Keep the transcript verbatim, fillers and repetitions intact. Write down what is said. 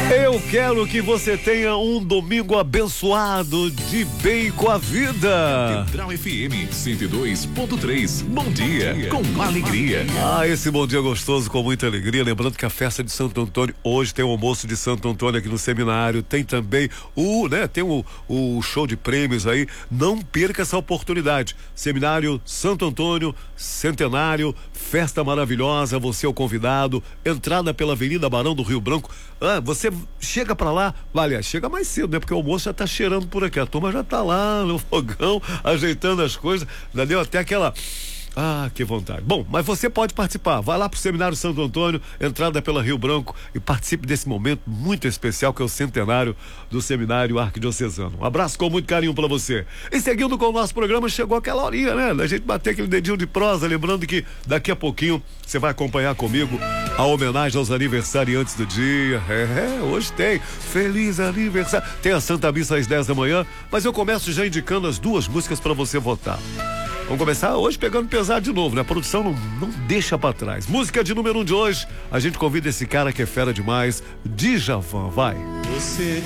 Eu quero que você tenha um domingo abençoado de bem com a vida. Central F M cento e dois ponto três. Bom dia, com alegria. Ah, esse bom dia gostoso com muita alegria. Lembrando que a festa de Santo Antônio, hoje tem o almoço de Santo Antônio aqui no seminário. Tem também o, né, tem o, o show de prêmios aí. Não perca essa oportunidade. Seminário Santo Antônio, centenário, festa maravilhosa. Você é o convidado. Entrada pela Avenida Barão do Rio Branco. Ah, você chega pra lá, aliás, chega mais cedo, né? Porque o almoço já tá cheirando por aqui, a turma já tá lá no fogão, ajeitando as coisas, já deu até aquela... Ah, que vontade. Bom, mas você pode participar. Vai lá pro Seminário Santo Antônio, entrada pela Rio Branco, e participe desse momento muito especial que é o centenário do Seminário Arquidiocesano. Um abraço com muito carinho pra você. E seguindo com o nosso programa, chegou aquela horinha, né? Da gente bater aquele dedinho de prosa, lembrando que daqui a pouquinho você vai acompanhar comigo a homenagem aos aniversariantes do dia. É, hoje tem. Feliz aniversário. Tem a Santa Missa às dez da manhã, mas eu começo já indicando as duas músicas pra você votar. Vamos começar hoje pegando pesado de novo, né? A produção não, não deixa pra trás. Música de número um de hoje, a gente convida esse cara que é fera demais, Djavan, vai. Você